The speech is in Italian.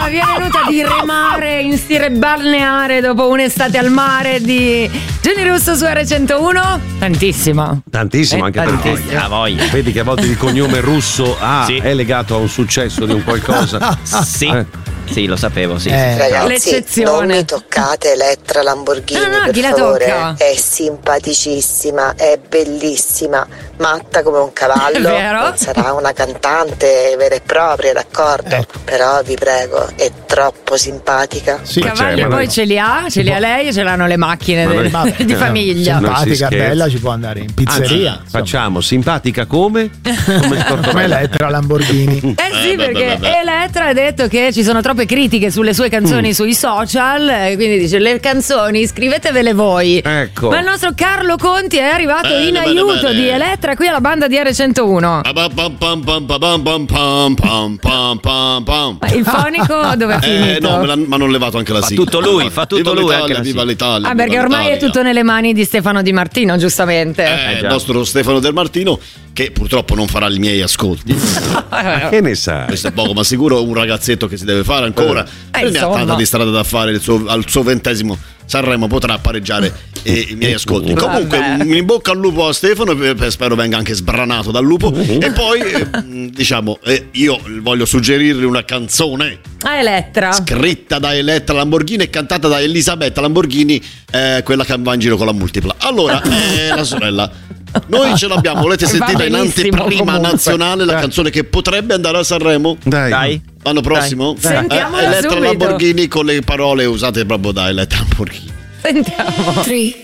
vi è venuta di remare in stile balneare dopo un'estate al mare di Gianni Russo su R101? Tantissimo. Tantissimo, anche tantissimo. perché vedi che a volte il cognome Russo è legato a un successo di un qualcosa. Sì, lo sapevo, sì. Ragazzi, L'eccezione. non mi toccate Elettra Lamborghini, No, chi per la favore. tocca? È simpaticissima, è bellissima, matta come un cavallo. È vero? Non sarà una cantante vera e propria, d'accordo? Però vi prego, è troppo simpatica. Sì, Cavalli poi ce li ha lei e ce l'hanno le macchine vabbè, di famiglia. Simpatica, bella, ci può andare in pizzeria. Anzi, facciamo simpatica come Elettra Lamborghini. Sì, perché Elettra ha detto che ci sono troppe critiche sulle sue canzoni sui social, quindi dice le canzoni scrivetevele voi. Ecco. Ma il nostro Carlo Conti è arrivato in aiuto di Elettra qui alla banda di R101. Il fonico dove è finito? No, mi hanno levato anche la sigla. Tutto lui, fa tutto Viva lui l'Italia, anche la viva sigla. l'Italia. Ah, perché ormai è tutto nelle mani di Stefano Di Martino, giustamente. Il nostro Stefano Del Martino, che purtroppo non farà i miei ascolti. Che ne sai? Questo è poco ma sicuro un ragazzetto che si deve fare ancora. Ne ha insomma. tanta di strada da fare. Al suo 20° Sanremo potrà pareggiare i miei ascolti. Comunque, in bocca al lupo a Stefano, spero venga anche sbranato dal lupo. E poi, io voglio suggerirgli una canzone Ah, Elettra. scritta da Elettra Lamborghini e cantata da Elisabetta Lamborghini, quella che va in giro con la multipla. Allora, la sorella, noi ce l'abbiamo, volete sentire in benissimo, anteprima comunque. nazionale la canzone che potrebbe andare a Sanremo? Dai. L'anno prossimo? Sentiamola Elettra subito. Lamborghini con le parole usate proprio da Elettra Lamborghini. Sentiamo. 3,